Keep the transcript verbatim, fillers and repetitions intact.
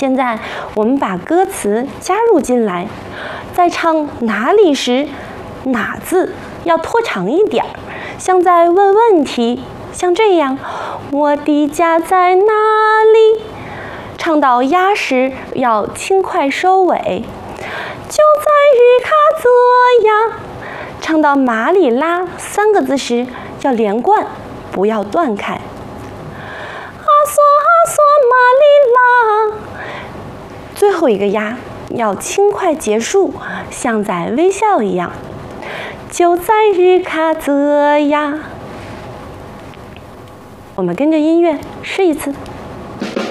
现在我们把歌词加入进来，在唱哪里时，哪字要拖长一点儿，像在问问题，像这样，我的家在哪里？唱到呀时要轻快收尾，就在日喀则呀。唱到马里拉三个字时要连贯，不要断开。阿索阿索马里拉，最后一个呀要轻快结束，像在微笑一样。就在日喀则呀。我们跟着音乐试一次。